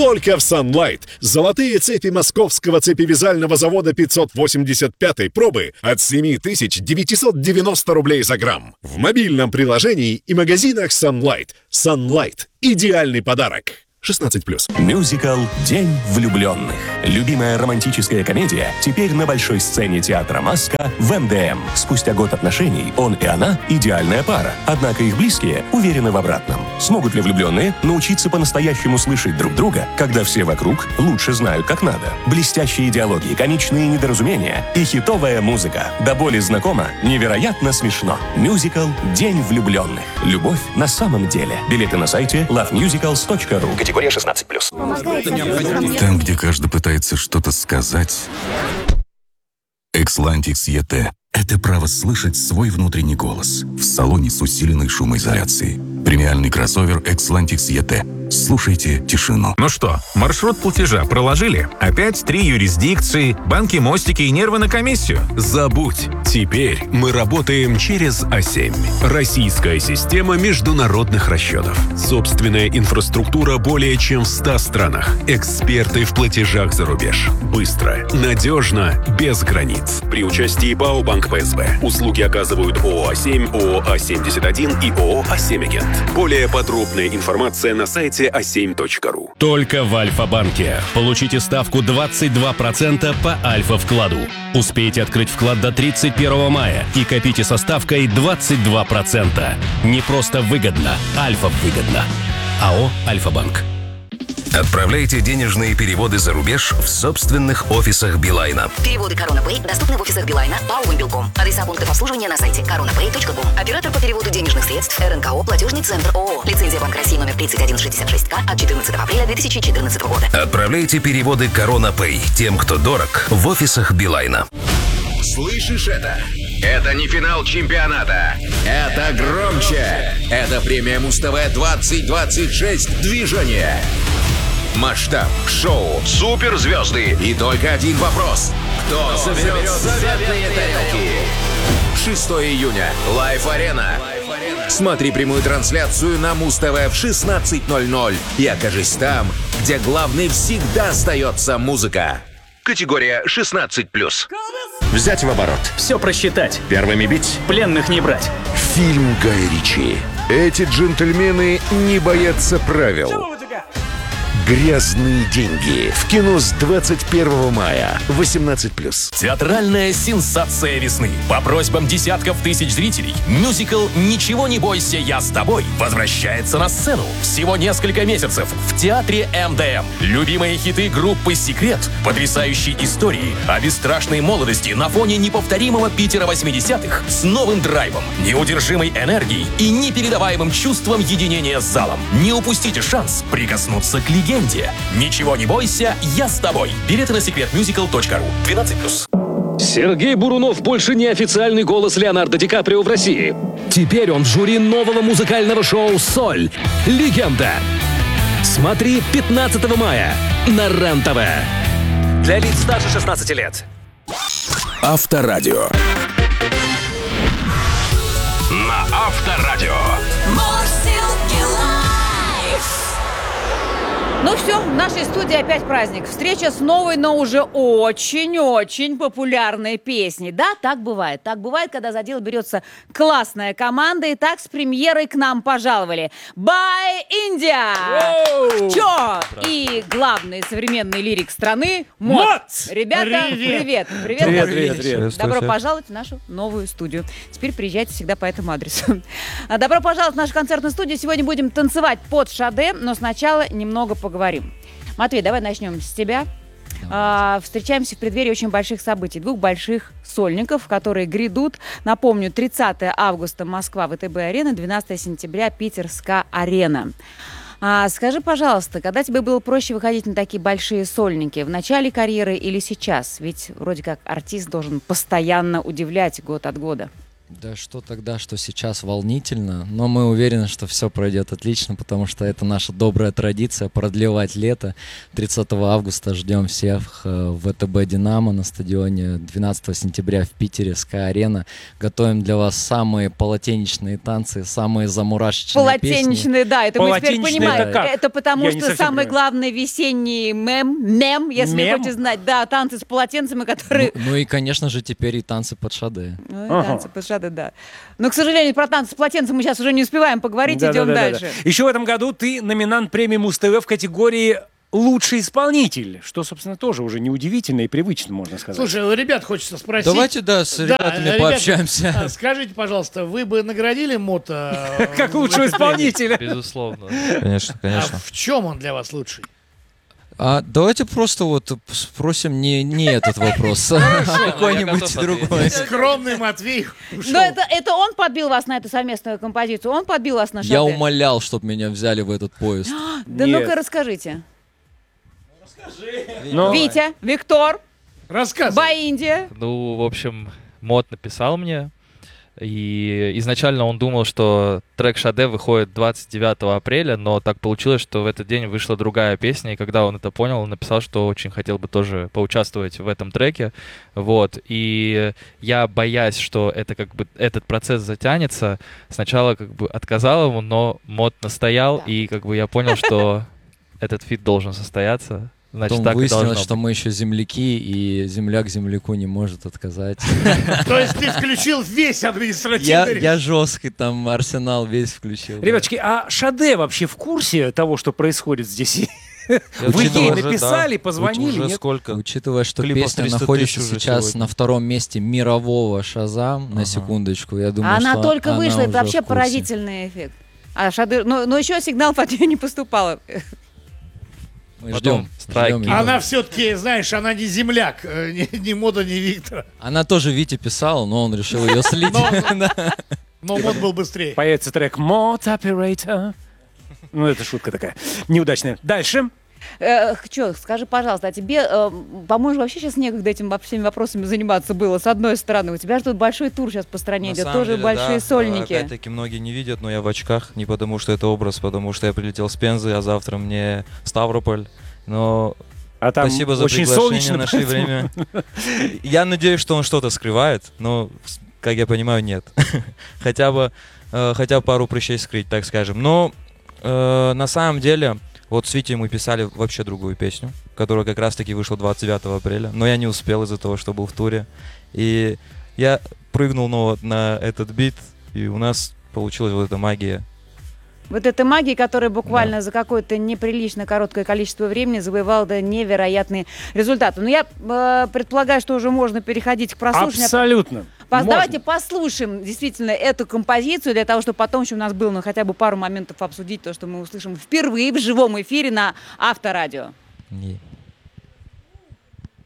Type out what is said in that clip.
Только в Sunlight. Золотые цепи московского цепевязального завода 585-й пробы от 7990 рублей за грамм. В мобильном приложении и магазинах Sunlight. Sunlight. Идеальный подарок. 16+. Мюзикл «День влюбленных». Любимая романтическая комедия теперь на большой сцене театра «Маска» в МДМ. Спустя год отношений он и она – идеальная пара. Однако их близкие уверены в обратном. Смогут ли влюбленные научиться по-настоящему слышать друг друга, когда все вокруг лучше знают, как надо? Блестящие диалоги, комичные недоразумения и хитовая музыка. До боли знакомо, невероятно смешно. Мюзикл «День влюбленных». Любовь на самом деле. Билеты на сайте lovemusicals.ru. Категория 16+. Там, где каждый пытается что-то сказать, Xlantix ET — это право слышать свой внутренний голос в салоне с усиленной шумоизоляцией. Премиальный кроссовер Xlantix ET. Слушайте тишину. Ну что, маршрут платежа проложили? Опять 3 юрисдикции, банки, мостики и нервы на комиссию? Забудь. Теперь мы работаем через А7. Российская система международных расчетов. Собственная инфраструктура более чем в 100 странах. Эксперты в платежах за рубеж. Быстро, надежно, без границ. При участии ПАО «Банк ПСБ». Услуги оказывают ООО «А7», ООО «А71» и ООО «А7-Агент». Более подробная информация на сайте a7.ru. Только в Альфа-банке. Получите ставку 22% по Альфа-вкладу. Успейте открыть вклад до 31 мая и копите со ставкой 22%. Не просто выгодно, Альфа-выгодно. АО «Альфа-банк». Отправляйте денежные переводы за рубеж в собственных офисах Билайна. Переводы Корона Пэй доступны в офисах Билайна, ПАО «Вимпелком». Адреса пунктов обслуживания на сайте coronapay.com. Оператор по переводу денежных средств РНКО «Платежный центр ООО». Лицензия Банк России номер 3166К от 14 апреля 2014 года. Отправляйте переводы Корона Пэй тем, кто дорог, в офисах Билайна. Слышишь это? Это не финал чемпионата. Это громче. Это премия Муз-ТВ 2026 «Движение». Масштаб, шоу, суперзвезды и только один вопрос. Кто заберет заветные тарелки? 6 июня. Лайф-арена. Смотри прямую трансляцию на Муз-ТВ в 16:00 и окажись там, где главной всегда остается музыка. Категория 16+. Взять в оборот. Все просчитать. Первыми бить. Пленных не брать. Фильм Гая Ричи. Эти джентльмены не боятся правил. «Грязные деньги» в кино с 21 мая. 18+. Театральная сенсация весны. По просьбам десятков тысяч зрителей мюзикл «Ничего не бойся, я с тобой» возвращается на сцену. Всего несколько месяцев в театре МДМ. Любимые хиты группы «Секрет», потрясающие истории о бесстрашной молодости на фоне неповторимого Питера 80-х с новым драйвом, неудержимой энергией и непередаваемым чувством единения с залом. Не упустите шанс прикоснуться к легенде. «Ничего не бойся, я с тобой». Билеты на secretmusical.ru. 12+. Сергей Бурунов больше не официальный голос Леонардо Ди Каприо в России. Теперь он в жюри нового музыкального шоу «Соль». Легенда. Смотри 15 мая на РЕН-ТВ. Для лиц старше 16 лет. Авторадио. На Авторадио. Ну все, в нашей студии опять праздник. Встреча с новой, но уже очень-очень популярной песней. Да, так бывает. Так бывает, когда за дело берется классная команда. И так с премьерой к нам пожаловали By India. Чё? И главный современный лирик страны Мот. Ребята, привет. Привет. Добро пожаловать в нашу новую студию. Теперь приезжайте всегда по этому адресу. Добро пожаловать в нашу концертную студию. Сегодня будем танцевать под Шаде, но сначала немного поговорим. Матвей, давай начнем с тебя. Встречаемся в преддверии очень больших событий. 2 больших сольников, которые грядут. Напомню, 30 августа Москва, ВТБ-арена, 12 сентября Питерская арена. Скажи, пожалуйста, когда тебе было проще выходить на такие большие сольники? В начале карьеры или сейчас? Ведь вроде как артист должен постоянно удивлять год от года. Да что тогда, что сейчас волнительно, но мы уверены, что все пройдет отлично, потому что это наша добрая традиция продлевать лето. 30 августа ждем всех в ВТБ «Динамо» на стадионе, 12 сентября в Питере, Sky-Arena. Готовим для вас самые полотенечные танцы, самые замурашечные песни. Полотенечные, да, это мы теперь понимаем. Это как? Это потому, Я не что совсем самый понимаю. главный весенний мем, если вы хотите знать, да, танцы с полотенцами, которые... Ну и, конечно же, теперь и танцы под шаде. Ну, и танцы под шаде, да. Но, к сожалению, про танцы с полотенцем мы сейчас уже не успеваем поговорить, идем дальше. Еще в этом году ты номинант премии Муз-ТВ в категории «Лучший исполнитель», что, собственно, тоже уже неудивительно и привычно, можно сказать. Слушай, у ребят хочется спросить. Давайте, с ребятами ребята, пообщаемся. Скажите, пожалуйста, вы бы наградили Мота как лучшего исполнителя? Безусловно. Конечно, конечно. А в чем он для вас лучший? Давайте просто спросим не этот вопрос, а какой-нибудь другой. Скромный Матвей ушел. Но это он подбил вас на эту совместную композицию? Он подбил вас на шаде? Я умолял, чтобы меня взяли в этот поезд. Да ну-ка расскажите. Ну, Витя, Виктор, рассказывай. Баиндия. Ну, в общем, Мот написал мне, и изначально он думал, что трек «Шаде» выходит 29 апреля, но так получилось, что в этот день вышла другая песня, и когда он это понял, он написал, что очень хотел бы тоже поучаствовать в этом треке, вот, и я, боясь, что это как бы этот процесс затянется, сначала как бы отказал ему, но Мот настоял, и как бы я понял, что этот фит должен состояться. Значит, Потом так выяснилось, и что мы еще земляки, и земляк земляку не может отказать. То есть ты включил весь административный... Я жесткий, там арсенал весь включил. Ребяточки, а Шаде вообще в курсе того, что происходит здесь? Вы ей написали, позвонили? Нет? Учитывая, что Клипов песня 300 находится тысяч уже сейчас сегодня. на втором месте мирового Шазам, на секундочку, я думаю, Она что только она вышла, уже это вообще в курсе. поразительный эффект. А Шаде... Но еще сигнал от нее не поступало. Мы ждем. Она все-таки, знаешь, она не земляк, ни Мода, ни Виктора. Она тоже Вите писала, но он решил ее слить. Но Мод был быстрее. Появится трек «Mod Operator». Ну, это шутка такая неудачная. Дальше. Что, скажи, пожалуйста, а тебе, по-моему, вообще сейчас некогда этими всеми вопросами заниматься было, с одной стороны. У тебя же тут большой тур сейчас по стране На идет, самом тоже деле, большие да. сольники. Опять-таки многие не видят, но я в очках, не потому что это образ, потому что я прилетел с Пензы, а завтра мне Ставрополь. Но там спасибо за очень приглашение, солнечно, нашли поэтому... время. Я надеюсь, что он что-то скрывает, но, как я понимаю, нет. хотя бы пару прыщей скрыть, так скажем. Но на самом деле, вот с Витей мы писали вообще другую песню, которая как раз-таки вышла 29 апреля, но я не успел из-за того, что был в туре. И я прыгнул на этот бит, и у нас получилась вот эта магия. Вот эта магия, которая буквально за какое-то неприлично короткое количество времени завоевала невероятные результаты. Но я предполагаю, что уже можно переходить к прослушиванию. Абсолютно. Давайте послушаем действительно эту композицию, для того, чтобы потом еще у нас было хотя бы пару моментов обсудить то, что мы услышим впервые в живом эфире на Авторадио. Yeah.